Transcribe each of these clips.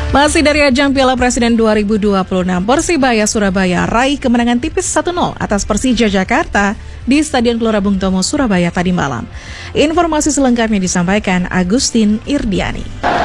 Masih dari ajang Piala Presiden 2026, Persibaya Surabaya raih kemenangan tipis 1-0 atas Persija Jakarta di Stadion Gelora Bung Tomo, Surabaya tadi malam. Informasi selengkapnya disampaikan Agustin Irdiani.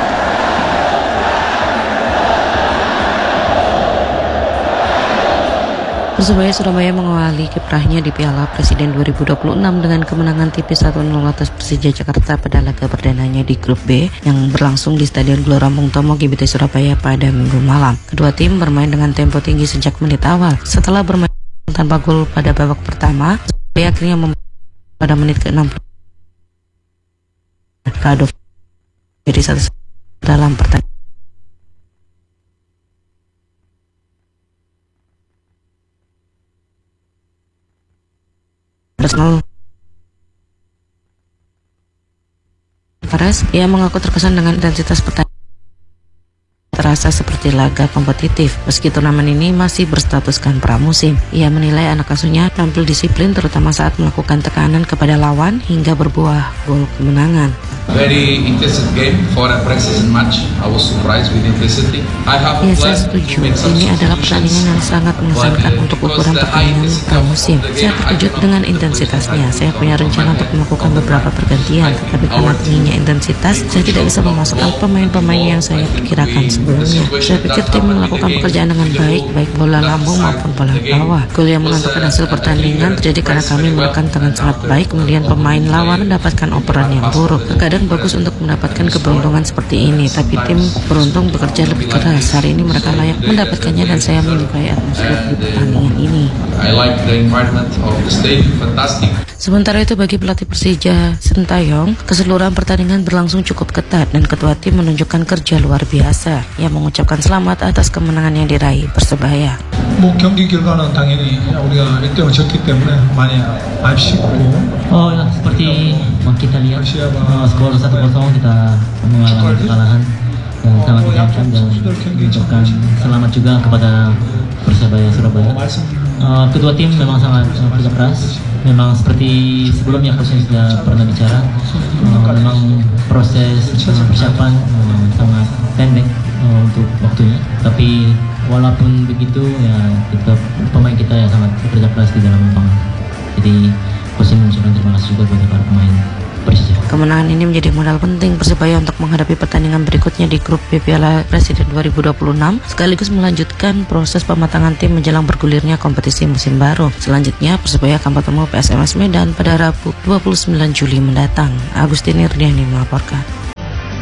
Persebaya Surabaya mengawali kiprahnya di Piala Presiden 2026 dengan kemenangan tipis 1-0 atas Persija Jakarta pada laga perdananya di Grup B yang berlangsung di Stadion Gelora Bung Tomo GBT Surabaya pada Minggu malam. Kedua tim bermain dengan tempo tinggi sejak menit awal. Setelah bermain tanpa gol pada babak pertama, Persebaya akhirnya pada menit ke-60 Radov jadi satu dalam pertandingan. Ia mengaku terkesan dengan intensitas pertandingan terasa seperti laga kompetitif meski turnamen ini masih berstatuskan pramusim. Ia menilai anak asuhnya tampil disiplin terutama saat melakukan tekanan kepada lawan hingga berbuah gol kemenangan. Very intensive game for a preseason match. I was surprised with intensity. Saya setuju. Ini adalah pertandingan yang sangat mengesankan untuk ukuran pertandingan pramusim. Saya terkejut dengan intensitasnya. Saya punya rencana untuk melakukan beberapa pergantian, tetapi karena tingginya intensitas, saya tidak bisa memasukkan pemain-pemain yang saya perkirakan sebelumnya. Saya pikir tim melakukan pekerjaan dengan baik bola lambung maupun bola bawah. Gol yang menentukan hasil pertandingan terjadi karena kami menekan dengan sangat baik, kemudian pemain lawan mendapatkan operan yang buruk. Kadang bagus untuk mendapatkan keberuntungan seperti ini, tapi tim beruntung bekerja lebih keras. Hari ini mereka layak mendapatkannya dan saya menyukai atmosfer di pertandingan ini. Sementara itu bagi pelatih Persija Sintayong, keseluruhan pertandingan berlangsung cukup ketat dan ketua tim menunjukkan kerja luar biasa. Ia mengucapkan selamat atas kemenangan yang diraih Persebaya. 경기 결과는 당연히 우리가 1대0을 졌기 때문에 많이 아쉽고 seperti kita lihat skor 1-0 kita mengalami kekalahan yang sangat menyakitkan dan mengucapkan selamat juga kepada Persebaya Surabaya. Kedua tim memang sangat kerja keras. Memang seperti sebelumnya proses sudah pernah bicara, memang proses persiapan sangat pendek untuk waktunya. Tapi walaupun begitu ya tetap pemain kita yang sangat bekerja keras di dalam lapangan. Jadi saya mengucapkan terima kasih juga kepada para pemain Persija. Kemenangan ini menjadi modal penting Persebaya untuk menghadapi pertandingan berikutnya di Grup B Piala Presiden 2026 sekaligus melanjutkan proses pematangan tim menjelang bergulirnya kompetisi musim baru. Selanjutnya Persebaya akan bertemu PSMS Medan pada Rabu 29 Juli mendatang. Agustin Irdiani melaporkan.